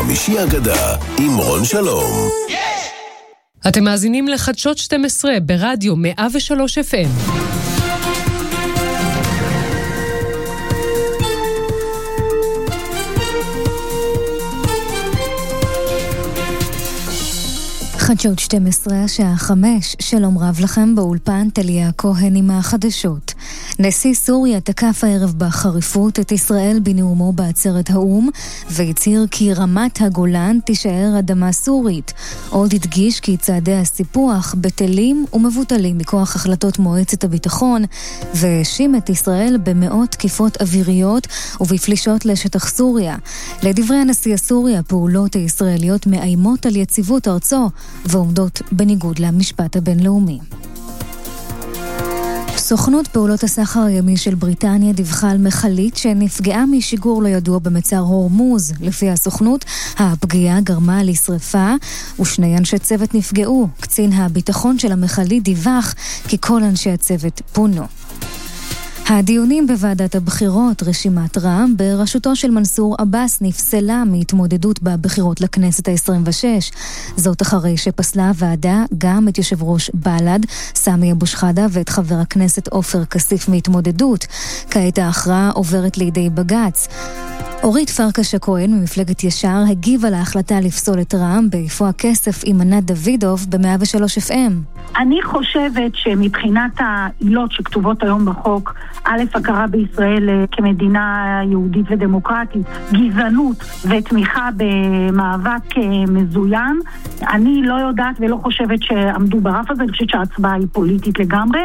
חמישי אגדה עם רון שלום. אתם מאזינים לחדשות 12 ברדיו 103 FM. חדשות 12, השעה 5, שלום רב לכם באולפן תליה כהן עם החדשות. נשיא סוריה תקף הערב בחריפות את ישראל בנאומו בעצרת האום, והצהיר כי רמת הגולן תישאר אדמה סורית. עוד הדגיש כי צעדי הסיפוח בטלים ומבוטלים מכוח החלטות מועצת הביטחון, והאשים את ישראל במאות תקיפות אוויריות ובפלישות לשטח סוריה. לדברי הנשיא הסורי, הפעולות הישראליות מאיימות על יציבות ארצו, ועומדות בניגוד למשפט הבינלאומי. סוכנות פעולות הסחר הימי של בריטניה דיווחה על מכלית שנפגעה משיגור לא ידוע במצר הורמוז. לפי הסוכנות, הפגיעה גרמה לשריפה ושני אנשי צוות נפגעו. קצין הביטחון של המכלית דיווח כי כל אנשי הצוות פונו. הדיונים בוועדת הבחירות, רשימת רע"מ בראשותו של מנסור עבאס נפסלה מהתמודדות בבחירות לכנסת ה-26. זאת אחרי שפסלה הוועדה גם את יושב ראש בל"ד, סמי אבו שחאדה, ואת חבר הכנסת עופר כסיף מהתמודדות. כעת ההכרעה עוברת לידי בג"ץ. אורית פרקש הכהן ממפלגת ישר הגיבה להחלטה לפסול את רע"מ באיפה הכסף עם ענת דוידוב ב-103 FM. אני חושבת שמבחינת העילות שכתובות היום בחוק, א', הכרה בישראל כמדינה יהודית ודמוקרטית, גזענות ותמיכה במאבק מזוין, אני לא יודעת ולא חושבת שעמדו ברף הזה. אני חושבת שההצבעה היא פוליטית לגמרי.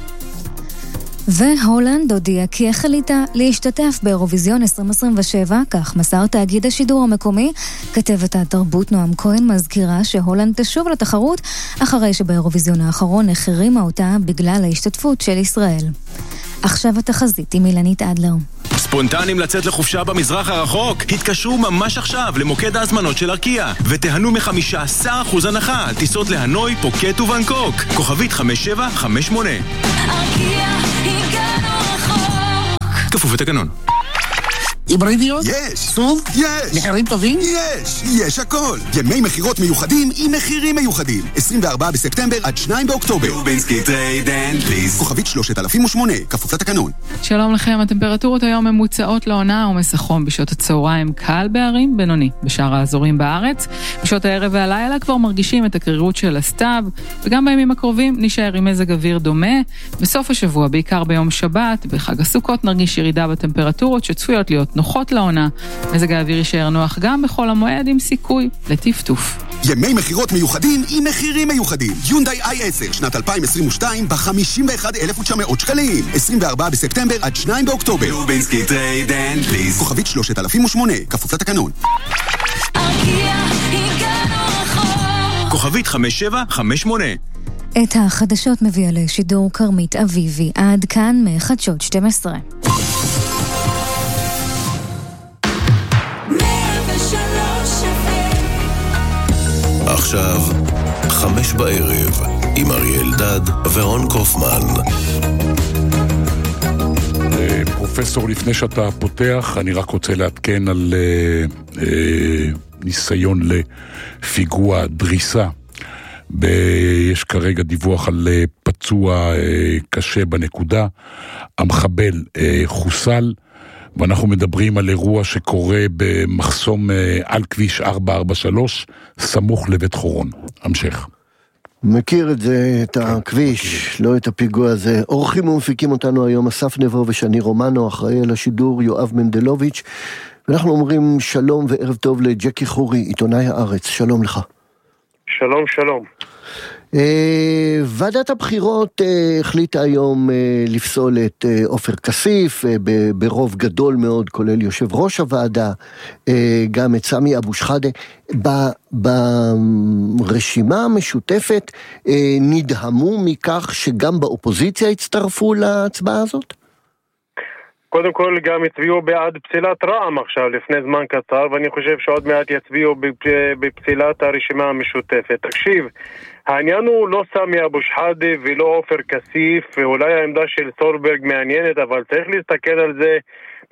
והולנד הודיעה כי החליטה להשתתף באירוויזיון 2027, כך מסר תאגיד השידור המקומי. כתבת התרבות נועם כהן מזכירה שהולנד תשוב לתחרות אחרי שבאירוויזיון האחרון החרימה אותה בגלל ההשתתפות של ישראל. עכשיו התחזית עם אילנית אדלר. ספונטנים לצאת לחופשה במזרח הרחוק? התקשרו ממש עכשיו למוקד ההזמנות של ארקיע ותיהנו מ-15% הנחה על טיסות להנוי, פוקט ובנקוק. כוכבית 5758. ארקיע, הגענו רחוק. כפוף לתקנון. היברידיות? יש! סוף? יש! מחירים טובים? יש הכל! ימי מחירות מיוחדים עם מחירים מיוחדים. 24 בספטמבר עד 2 באוקטובר. לובינסקי טרייד אנד פליז. כוכבית 3008, כפוף לתקנון. שלום לכם, הטמפרטורות היום ממוצעות לעונה עומס החום בשעות הצהריים קל בערים, בינוני בשאר האזורים בארץ. בשעות הערב והלילה כבר מרגישים את הקרירות של הסתיו, וגם בימים הקרובים נשאר עם מזג אוויר דומה. בסוף השבוע, בעיקר ביום שבת, בחג הסוכות נרגיש ירידה בטמפרטורות שצפויות להיות נוחות לעונה. מזג האוויר יישאר נוח גם בכל המועד עם סיכוי לטפטוף. ימי מחירות מיוחדים עם מחירים מיוחדים. יונדאי i10 שנת 2022 ב-51,900 שקלים. 24 בספטמבר עד 2 באוקטובר. לובינסקי טרייד אנד פליז. כוכבית 3008, כפוף לתקנון. ארקיע, הגענו רחוק. כוכבית 5758. את החדשות מביאה לשידור כרמית אביבי. עד כאן מחדשות 12. עכשיו 5 בערב עם אריאל דד ורון קופמן. פרופסור, לפני שאתה פותח, אני רק רוצה לעדכן על ניסיון לפיגוע דריסה. יש כרגע דיווח על פצוע קשה בנקודה. המחבל חוסל, ואנחנו מדברים על אירוע שקורה במחסום על כביש 443, סמוך לבית חורון. המשך. מכיר את זה, את הכביש, לא את הפיגוע הזה. אורחים ומפיקים אותנו היום אסף נבו ושני רומנו, אחראי על השידור יואב מנדלוביץ', ואנחנו אומרים שלום וערב טוב לג'קי חורי, עיתונאי הארץ. שלום לך. שלום, שלום. ועדת הבחירות החליטה היום לפסול את עופר כסיף ברוב גדול מאוד, כולל יושב ראש הוועדה, גם את סמי אבו שחאדה. ברשימה המשותפת נדהמו מכך שגם באופוזיציה הצטרפו להצבעה הזאת? קודם כל גם הצביעו בעד פסילת רע"מ עכשיו לפני זמן קצר, ואני חושב שעוד מעט יצביעו בפסילת הרשימה המשותפת. תקשיב, העניין הוא לא סמי אבו שחאדה ולא עופר כסיף, ואולי העמדה של סולברג מעניינת, אבל צריך להסתכל על זה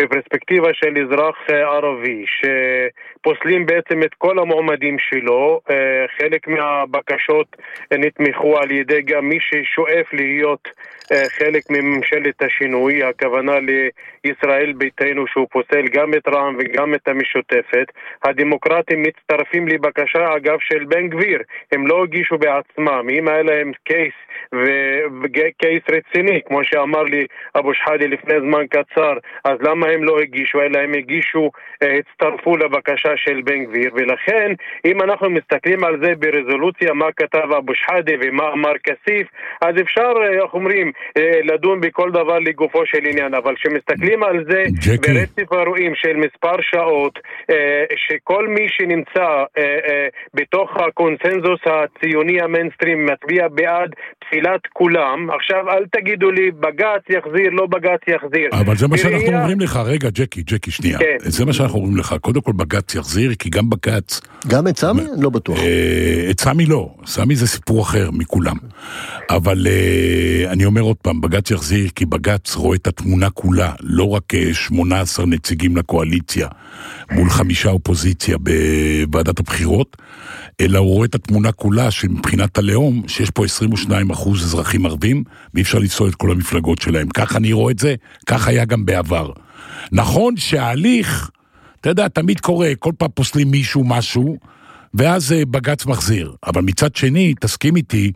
בפרספקטיבה של אזרח ערבי שפוסלים בעצם את כל המועמדים שלו, חלק מהבקשות נתמכו על ידי גם מי ששואף להיות חלק מממשלת השינוי, הכוונה לישראל ביתנו שהוא פוסל גם את רע"מ וגם את המשותפת. הדמוקרטים מצטרפים לבקשה אגב של בן גביר, הם לא הגישו בעצמם, אם היה להם קייס וקייס רציני כמו שאמר לי אבו שחאדה לפני זמן קצר, אז למה הם לא הגישו, אלא הם הגישו, הצטרפו לבקשה של בן גביר. ולכן אם אנחנו מסתכלים על זה ברזולוציה מה כתב אבו שחאדה ומה אמר כסיף, אז אפשר, איך אומרים, לדון בכל דבר לגופו של עניין, אבל שמסתכלים על זה ברצף הרואים של מספר שעות, שכל מי שנמצא בתוך הקונסנזוס הציוני המיינסטרים מצביע בעד פסילת כולם. עכשיו אל תגידו לי בג"ץ יחזיר, לא בג"ץ יחזיר, אבל זה מה שאנחנו אומרים לך. רגע ג'קי שנייה, זה מה שאנחנו אומרים לך. קודם כל בג"ץ יחזיר, כי גם בג"ץ, גם את סמי? לא בטוח. את סמי לא, סמי זה סיפור אחר מכולם, אבל אני אומר עוד פעם, בג"ץ יחזיר כי בג"ץ רואה את התמונה כולה, לא רק 18 נציגים לקואליציה מול 5 אופוזיציה בוועדת הבחירות, אלא הוא רואה את התמונה כולה שמבחינת הלאום, שיש פה 22% אזרחים ערבים, ואי אפשר לפסול את כל המפלגות שלהם. כך אני רואה את זה, כך היה גם בעבר. נכון שההליך, אתה יודע, תמיד קורה, כל פעם פוסלים מישהו משהו, ואז בג"ץ מחזיר. אבל מצד שני, תסכים איתי,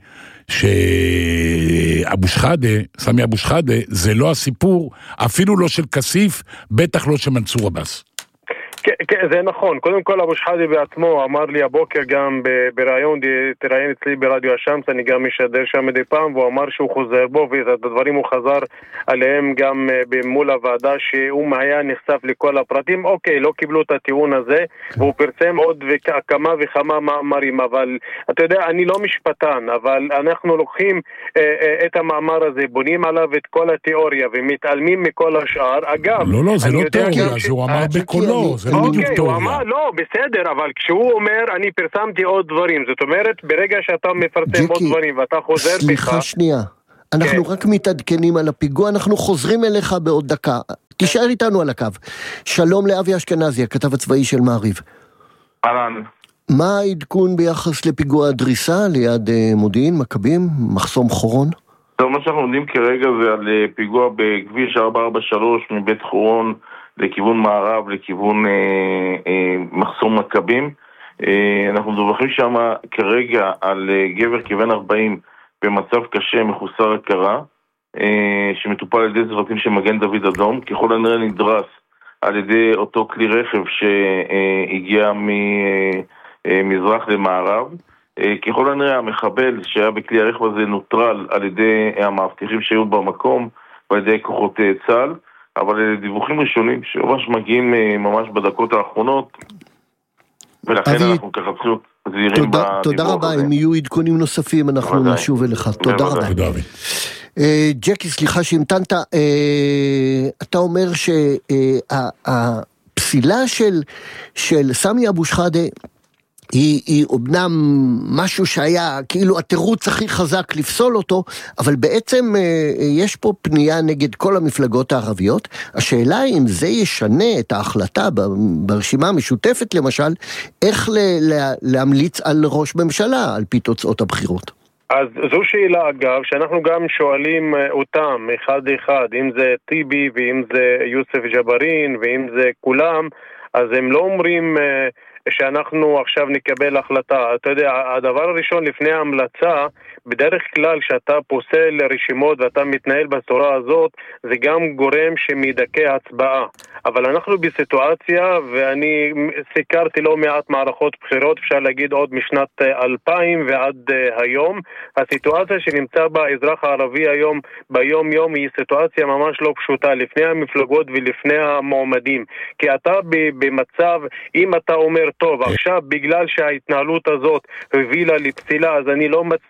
שאבו שחאדה, סמי אבו שחאדה, זה לא הסיפור, אפילו לא של כסיף, בטח לא של מנסור עבאס. כן, זה נכון. קודם כל אבו שחאדה בעצמו אמר לי הבוקר גם ברעיון, תראיין אצלי ברדיו השמס, אני גם משדר שם מדי פעם, והוא אמר שהוא חוזר בו, ואת הדברים הוא חזר עליהם גם מול הוועדה, שהוא היה נחשף לכל הפרטים. אוקיי, לא קיבלו את הטיעון הזה, והוא פרסם עוד כמה וכמה מאמרים, אבל אתה יודע, אני לא משפטן, אבל אנחנו לוקחים את המאמר הזה, בונים עליו את כל התיאוריה, ומתעלמים מכל השאר. אגב, לא, זה לא תיאוריה, אז הוא אמר בקולו, זה לא בדיוק תיאוריה. הוא אמר, לא, בסדר, אבל כשהוא אומר, אני פרסמתי עוד דברים, זאת אומרת, ברגע שאתה מפרסם עוד דברים, ואתה חוזר בך... סליחה שנייה, אנחנו רק מתעדכנים על הפיגוע, אנחנו חוזרים אליך בעוד דקה. תישאר איתנו על הקו. שלום לאבי אשכנזי, הכתב הצבאי של מעריב. אהלן. מה העדכון ביחס לפיגוע הדריסה ליד מודיעין, מכבים, מחסום חורון? טוב, מה שאנחנו יודעים כרגע זה על פיגוע בכביש 443 מבית חורון לכיוון מערב, לכיוון מחסום מכבים. אנחנו מדווחים שם כרגע על גבר כבן 40 במצב קשה, מחוסר הכרה, שמטופל על ידי צוותים של מגן דוד אדום, ככל הנראה נדרס על ידי אותו כלי רכב שהגיע ממזרח למערב. ככל הנראה המחבל שהיה בכלי הרכב הזה נוטרל על ידי המאבטחים שהיו במקום ועל ידי כוחות צה"ל, אבל דיווחים ראשונים שממש מגיעים ממש בדקות האחרונות, ולכן אנחנו ככה זהירים בדיווח הזה. תודה רבה, אם יהיו עדכונים נוספים אנחנו נשוב אליך. תודה רבה. ג'קי, סליחה שהמתנת, אתה אומר שהפסילה של סמי אבו שחאדה היא אומנם משהו שהיה כאילו התירוץ הכי חזק לפסול אותו, אבל בעצם יש פה פנייה נגד כל המפלגות הערביות. השאלה היא אם זה ישנה את ההחלטה ברשימה המשותפת למשל, איך להמליץ על ראש ממשלה על פי תוצאות הבחירות. אז זו שאלה אגב, שאנחנו גם שואלים אותם אחד אחד, אם זה טיבי ואם זה יוסף ג'בארין ואם זה כולם, אז הם לא אומרים שאנחנו עכשיו נקבל החלטה. אתה יודע, הדבר הראשון לפני ההמלצה, בדרך כלל שאתה פוסל רשימות ואתה מתנהל בצורה הזאת, זה גם גורם שמדכא הצבעה. אבל אנחנו בסיטואציה, ואני סיקרתי לא מעט מערכות בחירות, אפשר להגיד עוד משנת 2000 ועד היום, הסיטואציה שנמצא בה האזרח הערבי היום ביום יום היא סיטואציה ממש לא פשוטה, לפני המפלגות ולפני המועמדים. כי אתה במצב, אם אתה אומר, טוב, עכשיו בגלל שההתנהלות הזאת הובילה לפסילה, אז אני לא מצביע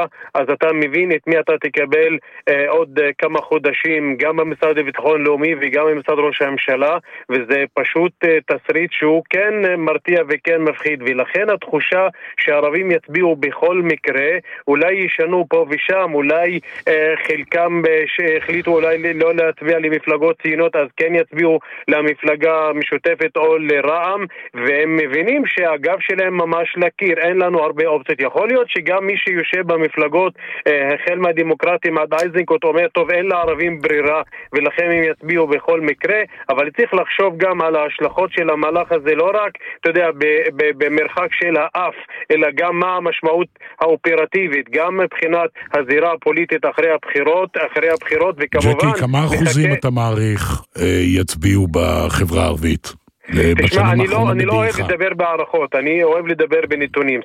אז אתה מבין את מי אתה תקבל עוד כמה חודשים, גם במשרד לביטחון לאומי וגם במשרד ראש הממשלה, וזה פשוט תסריט שהוא כן מרתיע וכן מפחיד, ולכן התחושה שהערבים יצביעו בכל מקרה, אולי ישנו פה ושם, אולי חלקם שהחליטו אולי לא להצביע למפלגות ציונות, אז כן יצביעו למפלגה המשותפת או לרע"מ, והם מבינים שהגב שלהם ממש לקיר, אין לנו הרבה אופציות. יכול להיות שגם מי שיושב במפלגות, החל מהדמוקרטים עד איזנקוט, אומר, טוב, אין לערבים ברירה, ולכן הם יצביעו בכל מקרה, אבל צריך לחשוב גם על ההשלכות של המהלך הזה, לא רק, אתה יודע, במרחק של האף, אלא גם מה המשמעות האופרטיבית, גם מבחינת הזירה הפוליטית אחרי הבחירות, וכמובן... ג'קי, כמה אחוזים אתה מעריך יצביעו בחברה הערבית? תשמע, אני לא אוהב לדבר בערכות, אני אוהב לדבר בנתונים.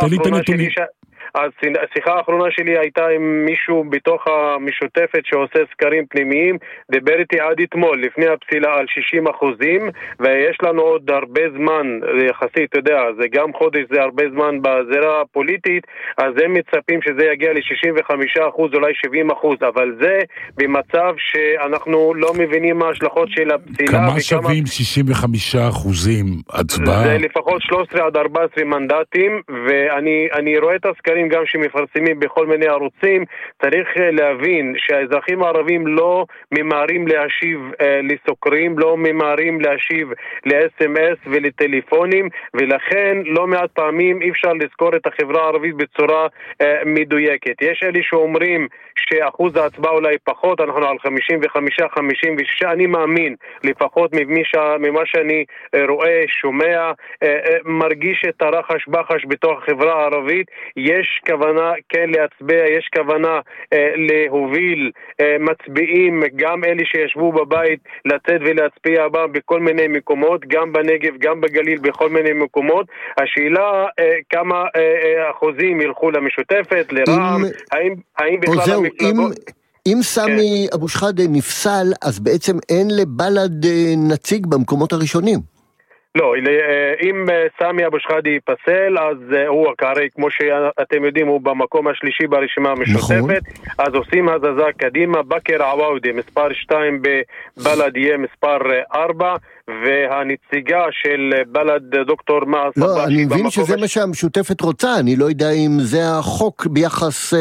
השיחה האחרונה שלי הייתה עם מישהו בתוך המשותפת שעושה סקרים פנימיים, דיבר איתי עד אתמול לפני הפסילה על 60%, ויש לנו עוד הרבה זמן יחסית, אתה יודע, זה גם חודש, זה הרבה זמן בזירה הפוליטית, אז הם מצפים שזה יגיע ל-65%, אולי 70%, אבל זה במצב שאנחנו לא מבינים מה ההשלכות של הפסילה. כמה שווים 65% הצבעה? זה לפחות 13 עד 14 מנדטים, ואני רואה את הסקרים גם שמפרסמים בכל מיני ערוצים. צריך להבין שהאזרחים הערבים לא ממהרים להשיב לסוקרים, לא ממהרים להשיב ל-SMS ולטלפונים, ולכן לא מעט פעמים אי אפשר לזכור את החברה הערבית בצורה מדויקת. יש אלה שאומרים שאחוז ההצבעה אולי פחות, אנחנו על 55-56, אני מאמין, לפחות ממה שאני רואה, שומע, מרגיש את הרחש בחש בתוך החברה הערבית. יש כוונה כן להצביע, יש כוונה להוביל מצביעים, גם אלה שישבו בבית, לצאת ולהצביע בכל מיני מקומות, גם בנגב, גם בגליל, בכל מיני מקומות. השאלה כמה אחוזים ילכו למשותפת, לרע"מ, האם בכלל המפלגות... אם סמי אבו שחאדה נפסל, אז בעצם אין לבל"ד נציג במקומות הראשונים. לא, אם סמי אבו שחאדה ייפסל, אז הוא הרי, כמו שאתם יודעים, הוא במקום השלישי ברשימה המשותפת, אז עושים הזזה קדימה. בכר עוואודי, מספר 2 בבל"ד יהיה מספר 4, והנציגה של בל"ד דוקטור מעש... לא, אני מבין שזה מה שהמשותפת רוצה, אני לא יודע אם זה החוק ביחס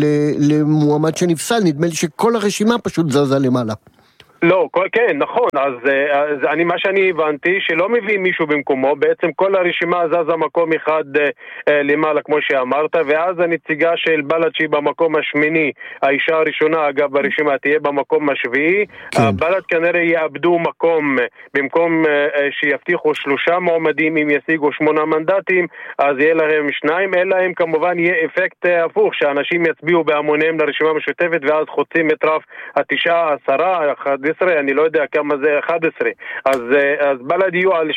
למועמד שנפסל, נדמה לי שכל הרשימה פשוט זזה למעלה. לא, כן, נכון, אז מה שאני הבנתי, שלא מביא מישהו במקומו, בעצם כל הרשימה זזה מקום אחד למעלה, כמו שאמרת, ואז הנציגה של בל"ד שהיא במקום השמיני, האישה הראשונה, אגב, ברשימה תהיה במקום השביעי, בל"ד כנראה יאבדו מקום, במקום שיבטיחו 3 מועמדים, אם ישיגו 8 מנדטים, אז יהיה להם 2, אלא הם כמובן יהיה אפקט הפוך, שאנשים יצביעו בהמוניהם לרשימה המשותפת, ואז חוצים את רף 9, 10, 11, אני לא יודע כמה זה 11, אז בל"ד יהיו על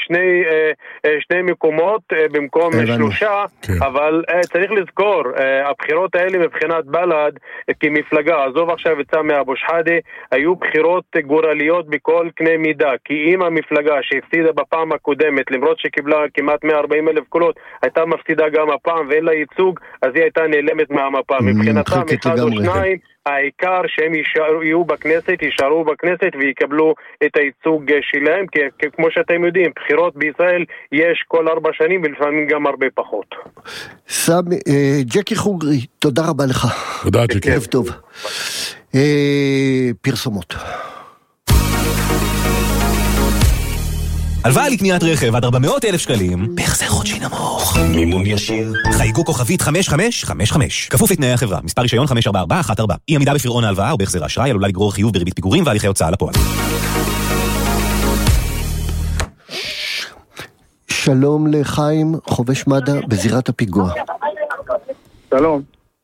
שני מקומות במקום 3, אבל צריך לזכור, הבחירות האלה מבחינת בל"ד כמפלגה, עזוב עכשיו את סמי אבו שחאדה, היו בחירות גורליות בכל קנה מידה, כי אם המפלגה שהפסידה בפעם הקודמת, למרות שקיבלה כמעט 140,000 קולות, הייתה מפסידה גם הפעם ואין לה ייצוג, אז היא הייתה נעלמת מהמפה. מבחינתם 1 או 2, העיקר שהם יהיו בכנסת, יישארו בכנסת ויקבלו את הייצוג שלהם, כי כמו שאתם יודעים, בחירות בישראל יש כל 4 שנים ולפעמים גם הרבה פחות. ג'קי חוגרי, תודה רבה לך. תודה ג'קי. ערב טוב. פרסומות. הלוואה לקניית רכב עד 400,000 שקלים, בהחזר חודשי נמוך. מימון ישיר. חייגו כוכבית 5555. כפוף לתנאי החברה. מספר רישיון 54414. אי עמידה בפירעון ההלוואה או בהחזר האשראי עלולה לגרור חיוב בריבית פיגורים והליכי הוצאה לפועל. שלום לחיים, חובש מד"א בזירת הפיגוע. שלום.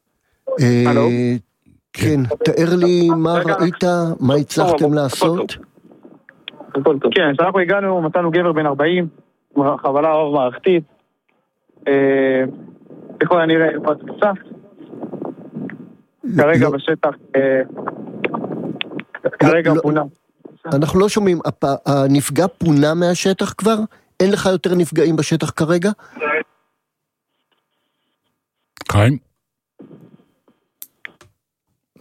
כן, תאר לי מה ראית, מה הצלחתם לעשות? כן, כשאנחנו הגענו, מצאנו גבר בן 40, חבלה אור מערכתית, ככל הנראה פצצה, כרגע בשטח, כרגע פונה. אנחנו לא שומעים, הנפגע פונה מהשטח כבר? אין לך יותר נפגעים בשטח כרגע? חיים?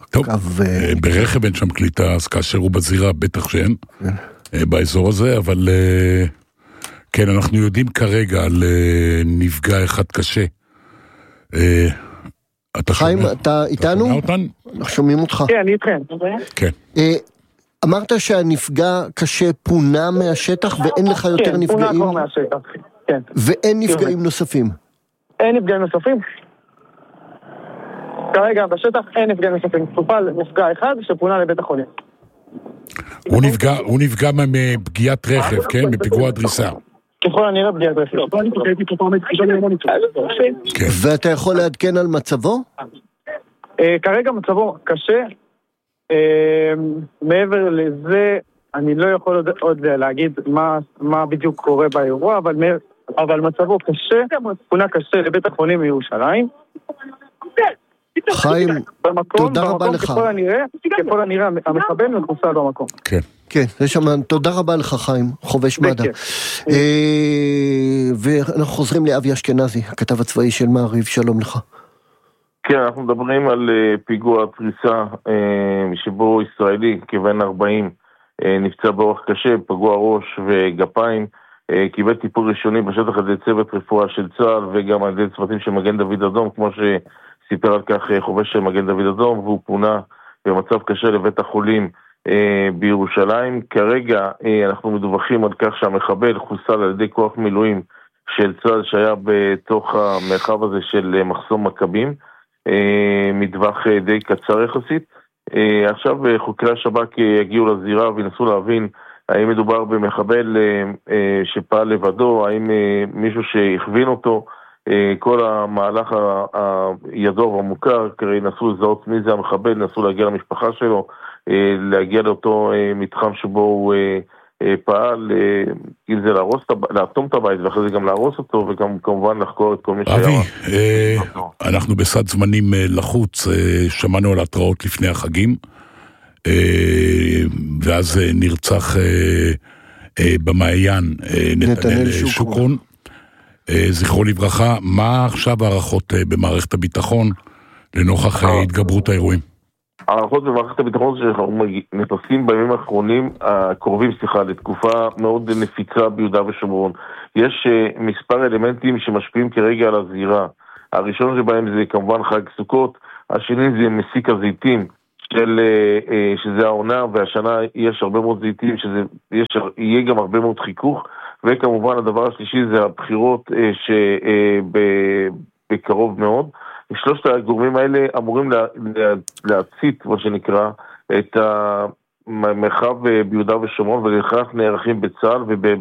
טוב, ברכב אין שם קליטה, אז כאשר הוא בזירה בטח שאין, באזור הזה, אבל כן, אנחנו יודעים כרגע על נפגע אחד קשה. חיים, אתה איתנו? אנחנו שומעים אותך. כן, אני איתכם. כן. אמרת שהנפגע קשה פונה מהשטח ואין לך יותר נפגעים? כן, פונה כבר מהשטח, כן. ואין נפגעים נוספים? אין נפגעים נוספים. כרגע בשטח אין נפגעים נוספים. טופל נפגע אחד שפונה לבית החולים. הוא נפגע מפגיעת רכב, כן? מפיגוע דריסה. ככל הנראה פגיעת רכב. ואתה יכול לעדכן על מצבו? כרגע מצבו קשה. מעבר לזה, אני לא יכול עוד להגיד מה בדיוק קורה באירוע, אבל מצבו קשה, פונה קשה לבית החולים מירושלים. חיים, תודה רבה לך. ככל הנראה, המחבל מחוסל במקום. כן. כן, תודה רבה לך חיים, חובש מד"א. ואנחנו חוזרים לאבי אשכנזי, הכתב הצבאי של מעריב, שלום לך. כן, אנחנו מדברים על פיגוע פריסה שבו ישראלי כבן 40 נפצע באורח קשה, פגוע ראש וגפיים, קיבל טיפול ראשוני בשטח על ידי צוות רפואה של צה"ל וגם על ידי צוותים של מגן דוד אדום, כמו שסיפר על כך חובש של מגן דוד אדום, והוא פונה במצב קשה לבית החולים בירושלים. כרגע אנחנו מדווחים על כך שהמחבל חוסל על ידי כוח מילואים של צה"ל שהיה בתוך המרחב הזה של מחסום מכבים, מטווח די קצר יחסית. עכשיו חוקרי השב"כ יגיעו לזירה וינסו להבין האם מדובר במחבל שפעל לבדו, האם מישהו שהכווין אותו. כל המהלך הידוע והמוכר, כרי נסו לזהות מי זה המחבל, נסו להגיע למשפחה שלו, להגיע לאותו מתחם שבו הוא פעל, אם זה לאטום את הבית ואחרי זה גם להרוס אותו, וגם כמובן לחקור את כל מי שהיה. אבי, אנחנו בסד זמנים לחוץ, שמענו על התראות לפני החגים, ואז נרצח במעיין נתנאל שוקרון, זכרו לברכה. מה עכשיו הערכות במערכת הביטחון לנוכח התגברות האירועים? הערכות במערכת הביטחון שאנחנו נתפסים בימים האחרונים, הקרובים, לתקופה מאוד נפיצה ביהודה ושומרון. יש מספר אלמנטים שמשפיעים כרגע על הזירה. הראשון שבהם זה כמובן חג סוכות, השני זה מסיק הזיתים, שזה העונה, והשנה יש הרבה מאוד זיתים, יהיה גם הרבה מאוד חיכוך, וכמובן הדבר השלישי זה הבחירות בקרוב מאוד. שלושת הגורמים האלה אמורים להצית, מה שנקרא, את המרחב ביהודה ושומרון, ולכך נערכים בצה"ל